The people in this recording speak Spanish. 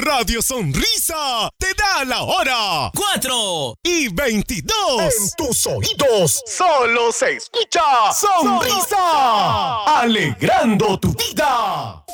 Radio Sonrisa te da la hora. 4:22. En tus oídos solo se escucha Sonrisa. Alegrando tu vida.